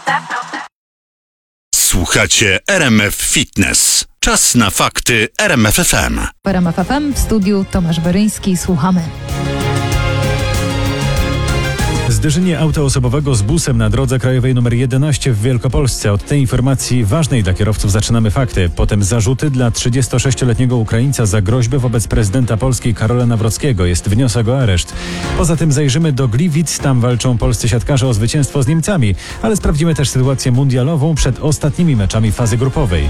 Słuchacie RMF Fitness. Czas na fakty RMF FM. W RMF FM w studiu Tomasz Beryński. Słuchamy. Zderzenie auta osobowego z busem na drodze krajowej nr 11 w Wielkopolsce. Od tej informacji ważnej dla kierowców zaczynamy fakty. Potem zarzuty dla 36-letniego Ukraińca za groźbę wobec prezydenta Polski Karola Nawrockiego. Jest wniosek o areszt. Poza tym zajrzymy do Gliwic. Tam walczą polscy siatkarze o zwycięstwo z Niemcami. Ale sprawdzimy też sytuację mundialową przed ostatnimi meczami fazy grupowej.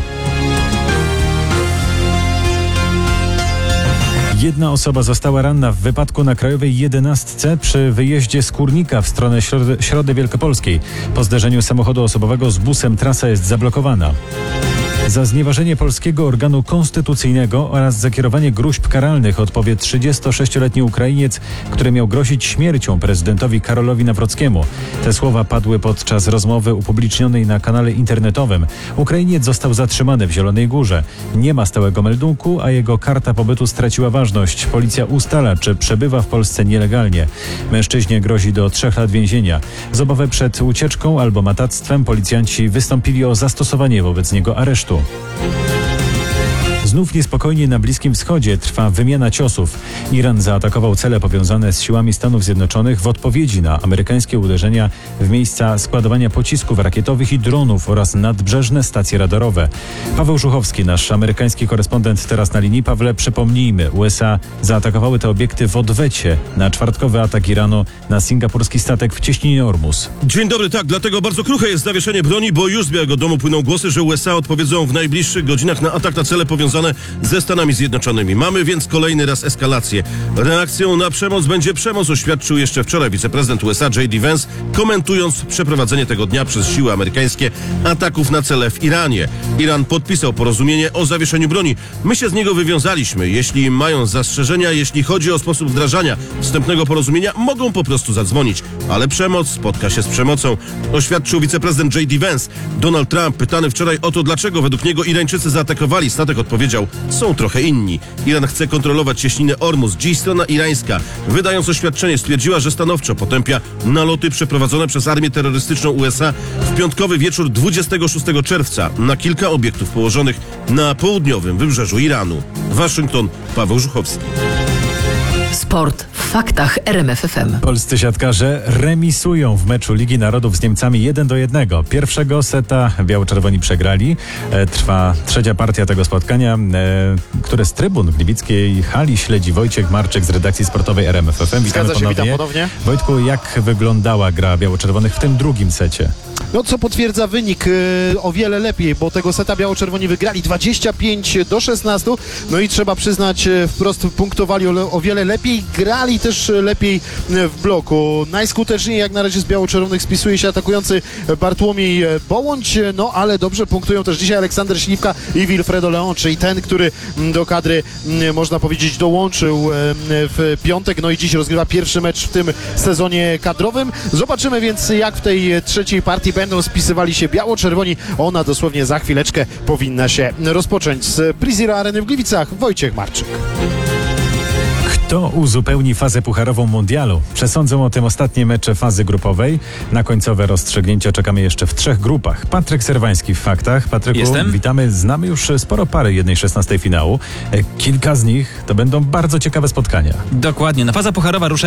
Jedna osoba została ranna w wypadku na krajowej 11 przy wyjeździe z Kórnika w stronę Środy Wielkopolskiej. Po zderzeniu samochodu osobowego z busem trasa jest zablokowana. Za znieważenie polskiego organu konstytucyjnego oraz za kierowanie gruźb karalnych odpowie 36-letni Ukrainiec, który miał grozić śmiercią prezydentowi Karolowi Nawrockiemu. Te słowa padły podczas rozmowy upublicznionej na kanale internetowym. Ukrainiec został zatrzymany w Zielonej Górze. Nie ma stałego meldunku, a jego karta pobytu straciła ważność. Policja ustala, czy przebywa w Polsce nielegalnie. Mężczyźnie grozi do 3 lat więzienia. Z obawy przed ucieczką albo matactwem policjanci wystąpili o zastosowanie wobec niego aresztu. Znów niespokojnie na Bliskim Wschodzie trwa wymiana ciosów. Iran zaatakował cele powiązane z siłami Stanów Zjednoczonych w odpowiedzi na amerykańskie uderzenia w miejsca składowania pocisków rakietowych i dronów oraz nadbrzeżne stacje radarowe. Paweł Żuchowski, nasz amerykański korespondent, teraz na linii. Pawle, przypomnijmy, USA zaatakowały te obiekty w odwecie na czwartkowy atak Iranu na singapurski statek w cieśninie Ormus. Dzień dobry, tak, dlatego bardzo kruche jest zawieszenie broni, bo już z Białego Domu płyną głosy, że USA odpowiedzą w najbliższych godzinach na atak na cele powiązane ze Stanami Zjednoczonymi. Mamy więc kolejny raz eskalację. Reakcją na przemoc będzie przemoc, oświadczył jeszcze wczoraj wiceprezydent USA J.D. Vance, komentując przeprowadzenie tego dnia przez siły amerykańskie ataków na cele w Iranie. Iran podpisał porozumienie o zawieszeniu broni. My się z niego wywiązaliśmy. Jeśli mają zastrzeżenia, jeśli chodzi o sposób wdrażania wstępnego porozumienia, mogą po prostu zadzwonić. Ale przemoc spotka się z przemocą, oświadczył wiceprezydent J.D. Vance. Donald Trump, pytany wczoraj o to, dlaczego według niego Irańczycy zaatakowali statek, odpowiedział: są trochę inni. Iran chce kontrolować cieśninę Ormus. Dziś strona irańska, wydając oświadczenie, stwierdziła, że stanowczo potępia naloty przeprowadzone przez armię terrorystyczną USA w piątkowy wieczór 26 czerwca na kilka obiektów położonych na południowym wybrzeżu Iranu. Waszyngton, Paweł Żuchowski. Sport w faktach RMF FM. Polscy siatkarze remisują w meczu Ligi Narodów z Niemcami 1-1. Pierwszego seta biało-czerwoni przegrali. Trwa trzecia partia tego spotkania, które z trybun w gliwickiej hali śledzi Wojciech Marczyk z redakcji sportowej RMF FM. Zgadza się, witam ponownie. Wojtku, jak wyglądała gra biało-czerwonych w tym drugim secie? No, co potwierdza wynik, o wiele lepiej, bo tego seta biało-czerwoni wygrali 25-16. No i trzeba przyznać, wprost punktowali o wiele lepiej, grali też lepiej w bloku. Najskuteczniej jak na razie z biało-czerwonych spisuje się atakujący Bartłomiej Bołądź, no ale dobrze punktują też dzisiaj Aleksander Śliwka i Wilfredo Leon, czyli ten, który do kadry, można powiedzieć, dołączył w piątek, no i dziś rozgrywa pierwszy mecz w tym sezonie kadrowym. Zobaczymy więc, jak w tej trzeciej partii będą spisywali się biało-czerwoni. Ona dosłownie za chwileczkę powinna się rozpocząć. Z Prizero Areny w Gliwicach Wojciech Marczyk. Kto uzupełni fazę pucharową mundialu? Przesądzą o tym ostatnie mecze fazy grupowej. Na końcowe rozstrzygnięcia czekamy jeszcze w 3 grupach. Patryk Serwański w faktach. Patryku, Jestem. Witamy. Znamy już sporo pary 1/16 finału. Kilka z nich to będą bardzo ciekawe spotkania. Dokładnie. Faza pucharowa rusza